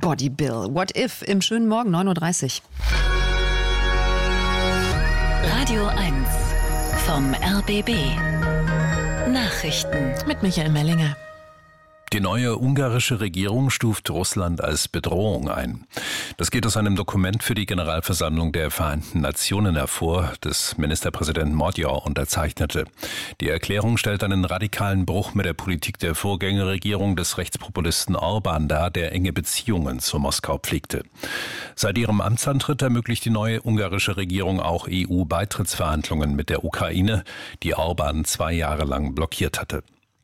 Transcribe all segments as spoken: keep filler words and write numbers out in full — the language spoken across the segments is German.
Body Bill. What if im schönen Morgen, neun Uhr dreißig. Radio eins vom R B B. Nachrichten mit Michael Mellinger. Die neue ungarische Regierung stuft Russland als Bedrohung ein. Das geht aus einem Dokument für die Generalversammlung der Vereinten Nationen hervor, das Ministerpräsident Magyar unterzeichnete. Die Erklärung stellt einen radikalen Bruch mit der Politik der Vorgängerregierung des Rechtspopulisten Orbán dar, der enge Beziehungen zu Moskau pflegte. Seit ihrem Amtsantritt ermöglicht die neue ungarische Regierung auch E U-Beitrittsverhandlungen mit der Ukraine, die Orbán zwei Jahre lang blockiert hatte.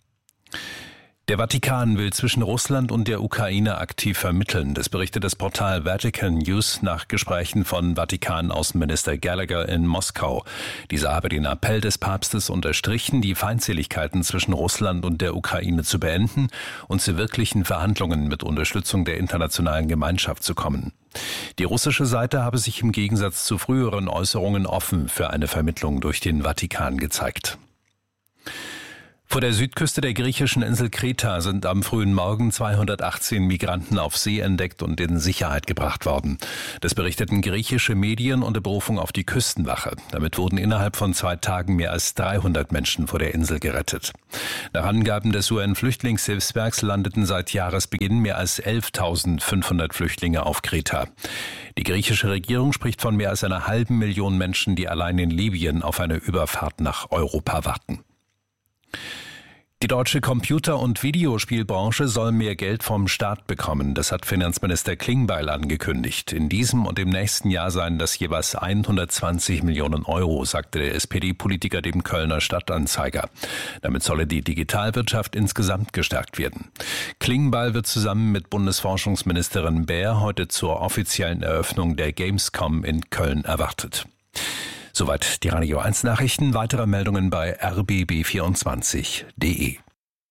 Der Vatikan will zwischen Russland und der Ukraine aktiv vermitteln. Das berichtet das Portal Vatican News nach Gesprächen von Vatikan-Außenminister Gallagher in Moskau. Dieser habe den Appell des Papstes unterstrichen, die Feindseligkeiten zwischen Russland und der Ukraine zu beenden und zu wirklichen Verhandlungen mit Unterstützung der internationalen Gemeinschaft zu kommen. Die russische Seite habe sich im Gegensatz zu früheren Äußerungen offen für eine Vermittlung durch den Vatikan gezeigt. Vor der Südküste der griechischen Insel Kreta sind am frühen Morgen zweihundertachtzehn Migranten auf See entdeckt und in Sicherheit gebracht worden. Das berichteten griechische Medien unter Berufung auf die Küstenwache. Damit wurden innerhalb von zwei Tagen mehr als dreihundert Menschen vor der Insel gerettet. Nach Angaben des U N-Flüchtlingshilfswerks landeten seit Jahresbeginn mehr als elftausendfünfhundert Flüchtlinge auf Kreta. Die griechische Regierung spricht von mehr als einer halben Million Menschen, die allein in Libyen auf eine Überfahrt nach Europa warten. Die deutsche Computer- und Videospielbranche soll mehr Geld vom Staat bekommen. Das hat Finanzminister Klingbeil angekündigt. In diesem und im nächsten Jahr seien das jeweils hundertzwanzig Millionen Euro, sagte der S P D-Politiker dem Kölner Stadtanzeiger. Damit solle die Digitalwirtschaft insgesamt gestärkt werden. Klingbeil wird zusammen mit Bundesforschungsministerin Baer heute zur offiziellen Eröffnung der Gamescom in Köln erwartet. Soweit die Radio eins Nachrichten. Weitere Meldungen bei r b b vierundzwanzig punkt d e.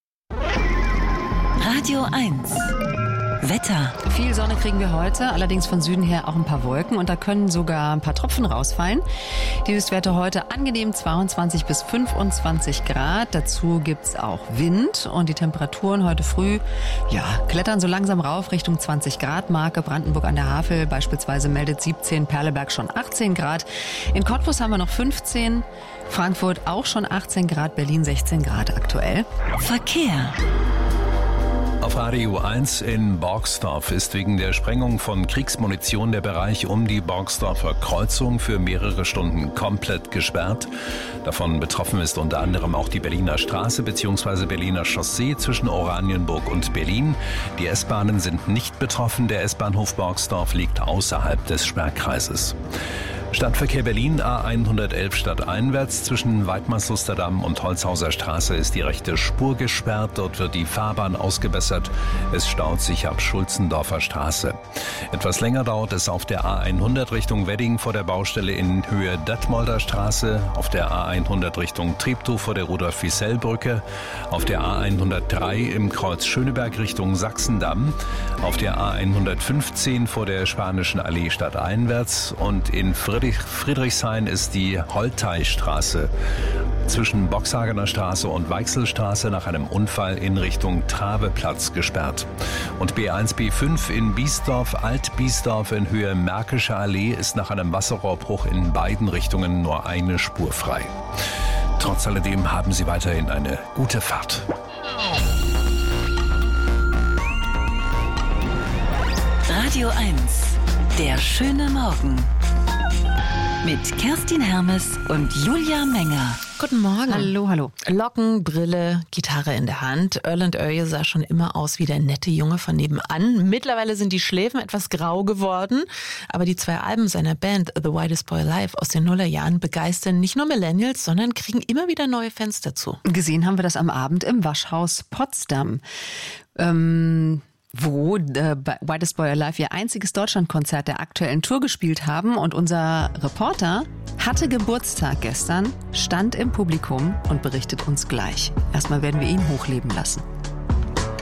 Radio eins Wetter. Viel Sonne kriegen wir heute, allerdings von Süden her auch ein paar Wolken und da können sogar ein paar Tropfen rausfallen. Die Höchstwerte heute angenehm zweiundzwanzig bis fünfundzwanzig Grad. Dazu gibt's auch Wind und die Temperaturen heute früh, ja, klettern so langsam rauf Richtung zwanzig Grad Marke. Brandenburg an der Havel beispielsweise meldet siebzehn, Perleberg schon achtzehn Grad. In Cottbus haben wir noch fünfzehn, Frankfurt auch schon achtzehn Grad, Berlin sechzehn Grad aktuell. Verkehr. Auf Radio eins in Borgsdorf ist wegen der Sprengung von Kriegsmunition der Bereich um die Borgsdorfer Kreuzung für mehrere Stunden komplett gesperrt. Davon betroffen ist unter anderem auch die Berliner Straße bzw. Berliner Chaussee zwischen Oranienburg und Berlin. Die S-Bahnen sind nicht betroffen. Der S-Bahnhof Borgsdorf liegt außerhalb des Sperrkreises. Stadtverkehr Berlin A hundertelf stadteinwärts zwischen Weidmannslusterdamm und Holzhauser Straße ist die rechte Spur gesperrt. Dort wird die Fahrbahn ausgebessert. Es staut sich ab Schulzendorfer Straße. Etwas länger dauert es auf der A hundert Richtung Wedding vor der Baustelle in Höhe Detmolder Straße, auf der A hundert Richtung Treptow vor der Rudolf-Wiesel-Brücke, auf der A hundertdrei im Kreuz Schöneberg Richtung Sachsendamm, auf der A hundertfünfzehn vor der Spanischen Allee stadteinwärts und in Friedrich Friedrichshain ist die Holteistraße zwischen Boxhagener Straße und Weichselstraße nach einem Unfall in Richtung Traveplatz gesperrt. Und B eins B fünf in Biesdorf, Alt-Biesdorf in Höhe Märkische Allee ist nach einem Wasserrohrbruch in beiden Richtungen nur eine Spur frei. Trotz alledem haben Sie weiterhin eine gute Fahrt. Radio eins, der schöne Morgen. Mit Kerstin Hermes und Julia Menger. Guten Morgen. Hallo, hallo. Locken, Brille, Gitarre in der Hand. Erland Oye sah schon immer aus wie der nette Junge von nebenan. Mittlerweile sind die Schläfen etwas grau geworden. Aber die zwei Alben seiner Band The Whitest Boy Alive aus den Nullerjahren begeistern nicht nur Millennials, sondern kriegen immer wieder neue Fans dazu. Gesehen haben wir das am Abend im Waschhaus Potsdam. Ähm... wo The Whitest Boy Alive ihr einziges Deutschlandkonzert der aktuellen Tour gespielt haben. Und unser Reporter hatte Geburtstag gestern, stand im Publikum und berichtet uns gleich. Erstmal werden wir ihn hochleben lassen.